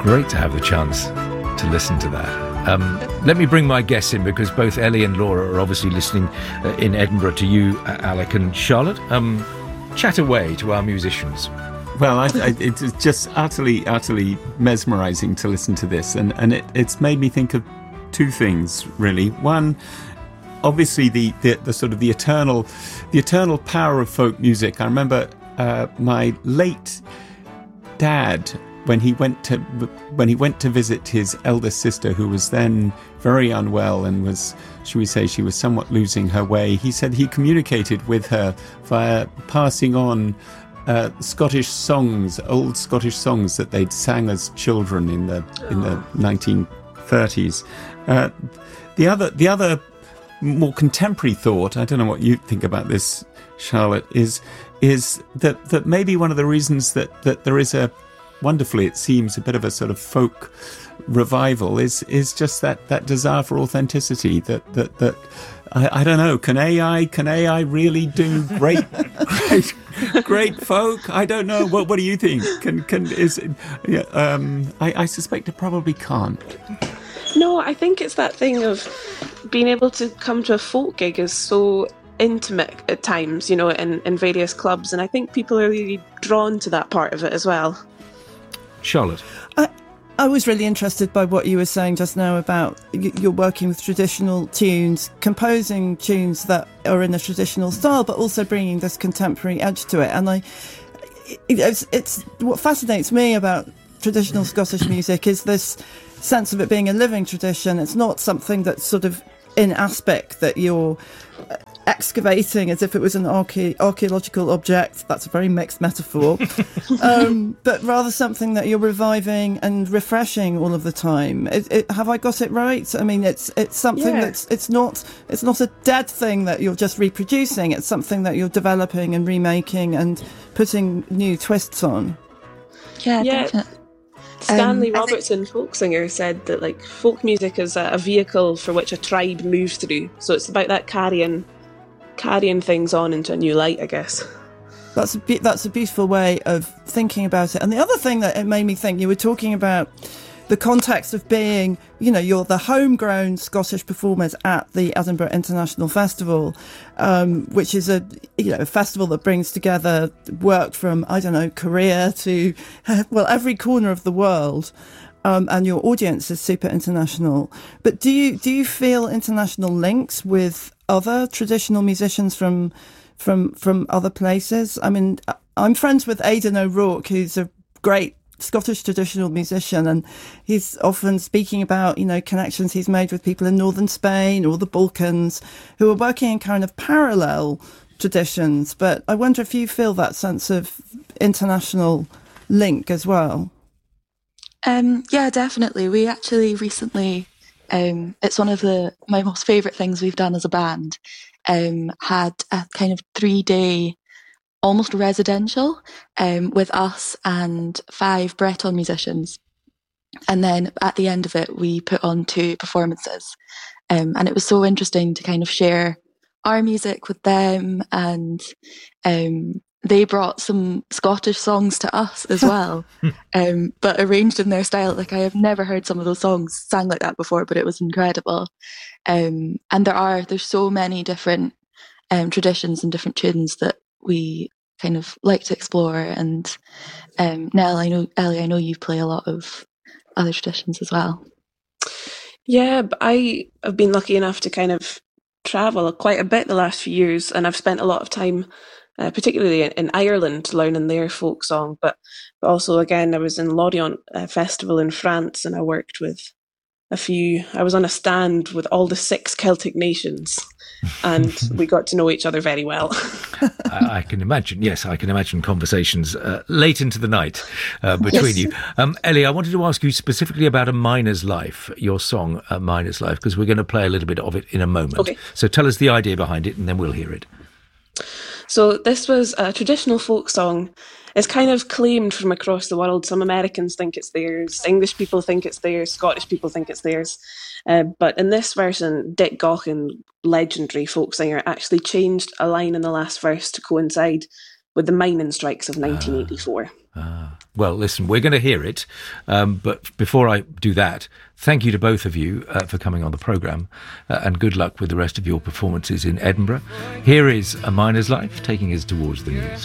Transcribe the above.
Great to have the chance to listen to that. Let me bring my guests in, because both Ellie and Laura are obviously listening in Edinburgh to you, Alec and Charlotte. Chat away to our musicians. Well, it's just utterly mesmerising to listen to this, and it's made me think of two things, really. One, obviously the sort of the eternal power of folk music. I remember my late dad, when he went to visit his eldest sister, who was then very unwell and was, should we say, she was somewhat losing her way. He said he communicated with her via passing on Scottish songs, old Scottish songs that they'd sang as children in the 1930s. The other more contemporary thought, I don't know what you think about this, Charlotte, is that maybe one of the reasons that there is wonderfully, it seems, a bit of a sort of folk revival is just that desire for authenticity. That I don't know. Can AI really do great folk? I don't know. What do you think? I suspect it probably can't. No, I think it's that thing of being able to come to a folk gig is so intimate at times, in various clubs, and I think people are really drawn to that part of it as well. Charlotte? I was really interested by what you were saying just now about you're working with traditional tunes, composing tunes that are in a traditional style, but also bringing this contemporary edge to it. And it's what fascinates me about traditional Scottish music is this sense of it being a living tradition. It's not something that's sort of in aspect that you're excavating as if it was an archaeological object. That's a very mixed metaphor. But rather something that you're reviving and refreshing all of the time. Have I got it right? I mean, it's something that's it's not a dead thing that you're just reproducing. It's something that you're developing and remaking and putting new twists on. Yeah, definitely. Stanley Robertson, folk singer, said that folk music is a vehicle for which a tribe moves through. So it's about that carrying things on into a new light, I guess. That's a beautiful way of thinking about it. And the other thing that it made me think, you were talking about the context of being, you're the homegrown Scottish performers at the Edinburgh International Festival, which is a festival that brings together work from, Korea to, every corner of the world. And your audience is super international. But do you feel international links with other traditional musicians from other places? I mean, I'm friends with Aidan O'Rourke, who's a great Scottish traditional musician, and he's often speaking about connections he's made with people in northern Spain or the Balkans who are working in kind of parallel traditions. But I wonder if you feel that sense of international link as well. Yeah, definitely. We actually recently, it's one of my most favourite things we've done as a band, had a kind of 3-day almost residential with us and 5 Breton musicians. And then at the end of it, we put on 2 performances. And it was so interesting to kind of share our music with them, and they brought some Scottish songs to us as well, but arranged in their style. I have never heard some of those songs sang like that before, but it was incredible. And there's so many different traditions and different tunes that we kind of like to explore. And Ellie, I know you play a lot of other traditions as well. Yeah, but I have been lucky enough to kind of travel quite a bit the last few years, and I've spent a lot of time particularly in Ireland, learning their folk song, but also, again, I was in Lorient Festival in France, and I worked with I was on a stand with all the 6 Celtic nations, and we got to know each other very well. I can imagine, yes, I can imagine conversations late into the night between you. Ellie, I wanted to ask you specifically about A Miner's Life, your song, A Miner's Life, because we're going to play a little bit of it in a moment. Okay. So tell us the idea behind it, and then we'll hear it. So this was a traditional folk song. It's kind of claimed from across the world. Some Americans think it's theirs, English people think it's theirs, Scottish people think it's theirs. But in this version, Dick Gaughan, legendary folk singer, actually changed a line in the last verse to coincide with the mining strikes of 1984. Well, listen, we're going to hear it. But before I do that, thank you to both of you for coming on the programme, and good luck with the rest of your performances in Edinburgh. Here is A Miner's Life, taking us towards the news.